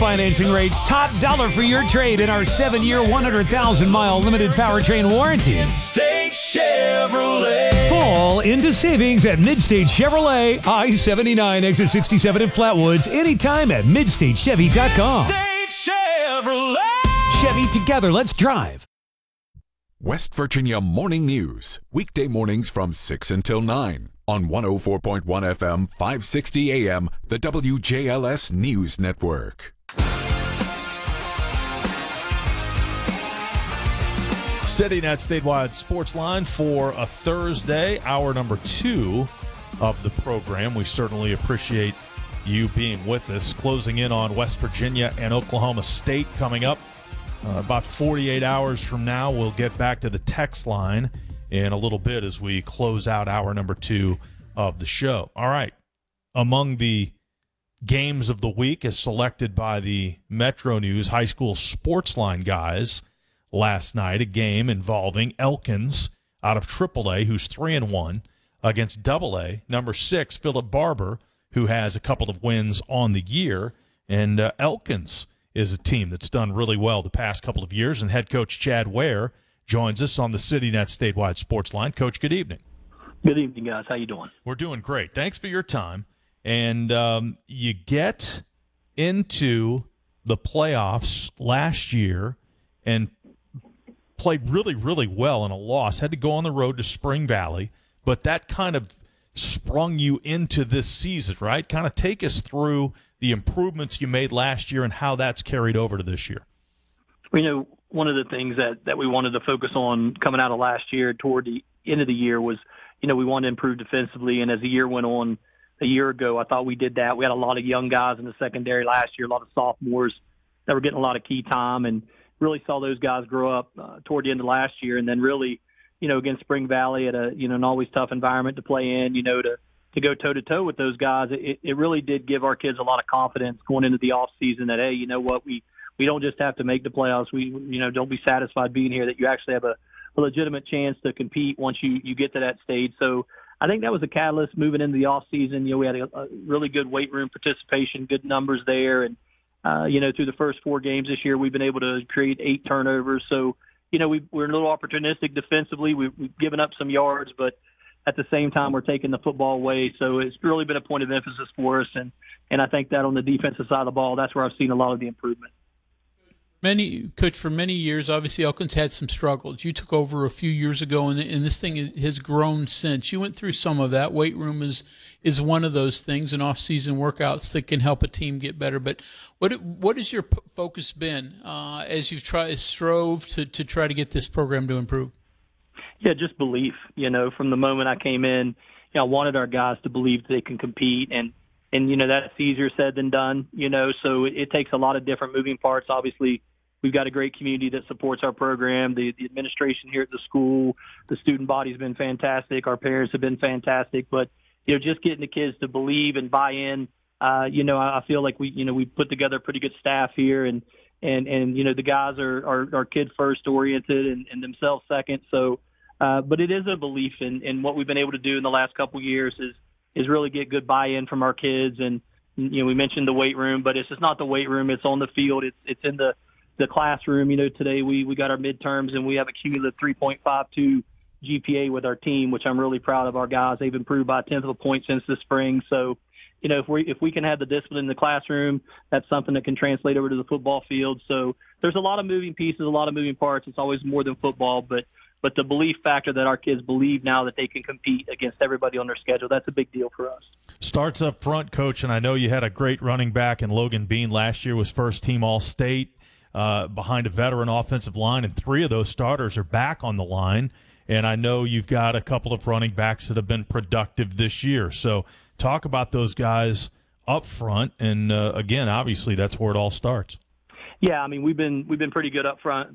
Financing rates top dollar for your trade in our 7-year, 100,000-mile limited powertrain warranty. Midstate Chevrolet. Fall into savings at Midstate Chevrolet, I-79, exit 67 in Flatwoods. Anytime at MidstateChevy.com. Midstate Chevrolet. Chevy, together, let's drive. West Virginia Morning News, weekday mornings from 6 until 9 on 104.1 FM, 560 AM, the WJLS News Network. Sitting at Statewide Sports Line for a Thursday, hour number 2 of the program. We certainly appreciate you being with us. Closing in on West Virginia and Oklahoma State coming up. About 48 hours from now, we'll get back to the text line in a little bit as we close out hour number 2 of the show. All right. Among the games of the week as selected by the Metro News High School Sports Line guys last night, a game involving Elkins out of AAA, who's 3-1, against AA, number 6, Philip Barber, who has a couple of wins on the year. And Elkins is a team that's done really well the past couple of years, and head coach Chad Ware joins us on the CityNet Statewide Sports Line. Coach, good evening. Good evening, guys. How you doing? We're doing great. Thanks for your time. And you get into the playoffs last year and played really, really well in a loss. Had to go on the road to Spring Valley, but that kind of sprung you into this season, right? Kind of take us through the improvements you made last year and how that's carried over to this year. You know, one of the things that we wanted to focus on coming out of last year toward the end of the year was, you know, we wanted to improve defensively. And as the year went on a year ago, I thought we did that. We had a lot of young guys in the secondary last year, a lot of sophomores that were getting a lot of key time, and really saw those guys grow up toward the end of last year. And then really, you know, against Spring Valley at a, you know, an always tough environment to play in, you know, to go toe-to-toe with those guys, it really did give our kids a lot of confidence going into the off season that, hey, you know what, we don't just have to make the playoffs. We, you know, don't be satisfied being here, that you actually have a legitimate chance to compete once you get to that stage. So I think that was a catalyst moving into the off season. You know, we had a really good weight room participation, good numbers there. And, you know, through the first 4 games this year, we've been able to create 8 turnovers. So, you know, we're a little opportunistic defensively. We've given up some yards, but at the same time, we're taking the football away. So it's really been a point of emphasis for us. And I think that on the defensive side of the ball, that's where I've seen a lot of the improvement. Coach, for many years, obviously Elkins had some struggles. You took over a few years ago, and this thing has grown since. You went through some of that. Weight room is one of those things, and off-season workouts that can help a team get better. But what has your focus been as you've strove to try to get this program to improve? Yeah, just belief. You know, from the moment I came in, you know, I wanted our guys to believe that they can compete, and you know, that's easier said than done, you know, so it takes a lot of different moving parts. Obviously, we've got a great community that supports our program. The administration here at the school, the student body's been fantastic. Our parents have been fantastic. But, you know, just getting the kids to believe and buy in, you know, I feel like we put together a pretty good staff here, and you know, the guys are kid first oriented and themselves second. So, but it is a belief in what we've been able to do in the last couple of years is really get good buy-in from our kids. And, you know, we mentioned the weight room, but it's just not the weight room. It's on the field. It's in the classroom. You know, today we got our midterms, and we have a cumulative 3.52 GPA with our team, which I'm really proud of our guys. They've improved by a 10th of a point since the spring. So, you know, if we can have the discipline in the classroom, that's something that can translate over to the football field. So there's a lot of moving pieces, a lot of moving parts. It's always more than football, but the belief factor that our kids believe now that they can compete against everybody on their schedule, that's a big deal for us. Starts up front, Coach, and I know you had a great running back in Logan Bean last year, was first-team All-State behind a veteran offensive line, and 3 of those starters are back on the line. And I know you've got a couple of running backs that have been productive this year. So talk about those guys up front, and, again, obviously that's where it all starts. Yeah, I mean, we've been pretty good up front